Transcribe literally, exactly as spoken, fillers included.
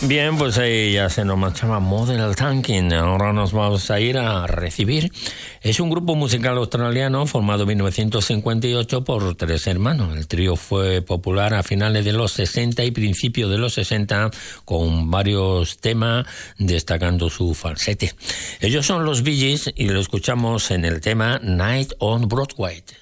Bien, pues ahí ya se nos marchaba Model Talking. Ahora nos vamos a ir a recibir. Es un grupo musical australiano formado en mil novecientos cincuenta y ocho por tres hermanos. El trío fue popular a finales de los sesenta y principios de los sesenta con varios temas destacando su falsete. Ellos son los Bee Gees y lo escuchamos en el tema Night on Broadway.